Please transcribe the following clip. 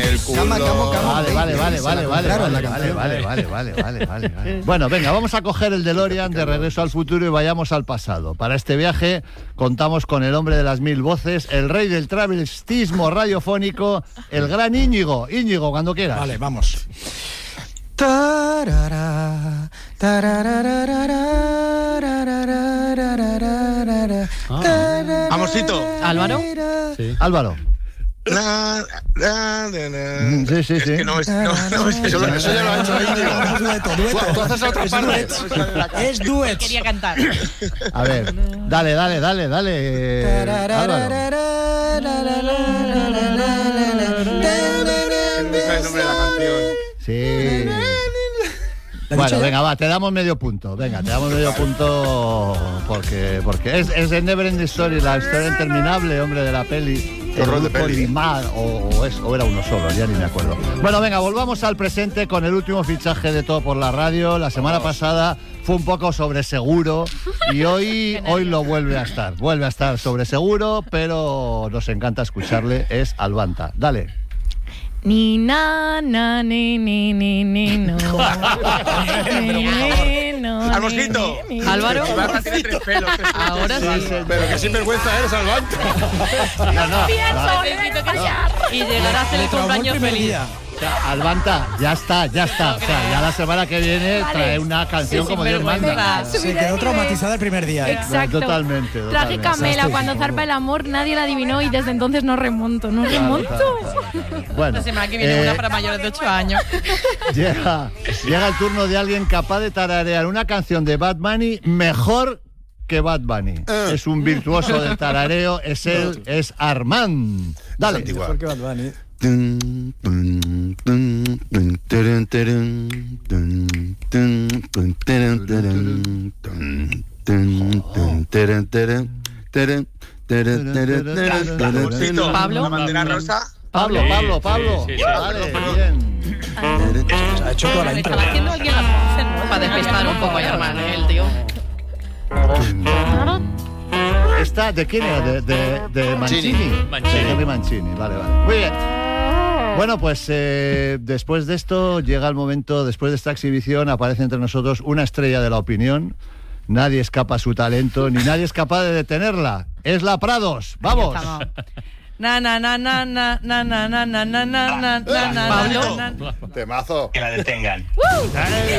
el culo. Vale. Bueno, venga, vamos a coger el DeLorean de Regreso al Futuro y vayamos al pasado. Para este viaje contamos con el hombre de las 1000 voces, el rey del travestismo radiofónico, el gran Íñigo. Íñigo, cuando quieras. Vale, vamos. Amorcito. ¿Álvaro? Sí. Álvaro. Sí. Es que no es eso ya lo ha hecho Íñigo. Dueto. Entonces otra parte. Es duet. Quería cantar. A ver, dale. Álvaro. No sabe el nombre de la canción. Sí. Bueno, venga, va, te damos medio punto. Venga, te damos medio punto porque es el Never Ending Story, la historia interminable, hombre, de la peli. El horror de grupo peli. Limar, o era uno solo, ya ni me acuerdo. Bueno, venga, volvamos al presente con el último fichaje de Todo por la Radio. La semana pasada fue un poco sobre seguro y hoy lo vuelve a estar. Vuelve a estar sobre seguro, pero nos encanta escucharle. Es Albanta. Dale. Ni na na ni no. ¡Al mosquito! Álvaro. Albanta tiene 3 pelos. Ahora sí. Pero qué sinvergüenza eres, Albanta. Necesito callar. Y llegar a hacer el cumpleaños feliz. Albanta, ya está. O sea, ya la semana que viene trae una canción como Dios manda. Se quedó traumatizada el primer día. Exacto. Totalmente. Traje Camela cuando zarpa el amor, nadie la adivinó y desde entonces no remonto. Bueno, La semana que viene una para mayores de 8 años. Llega el turno de alguien capaz de tararear una canción de Bad Bunny mejor que Bad Bunny. Es un virtuoso del tarareo, es Armand. Dale. Mejor que Bad Bunny. Pablo. La bandera rosa. Pablo. Sí. Vale, bien. Ha hecho toda la intro. Estaba haciendo alguien las voces, ¿no? Para despistar un poco a Armand, el tío. ¿Esta de quién era? De Mancini. Mancini. De Henry Mancini, vale. Muy bien. Bueno, pues después de esto llega el momento, después de esta exhibición aparece entre nosotros una estrella de la opinión. Nadie escapa a su talento, ni nadie es capaz de detenerla. Es la Prados. ¡Vamos! Pablo. Temazo. Que la detengan.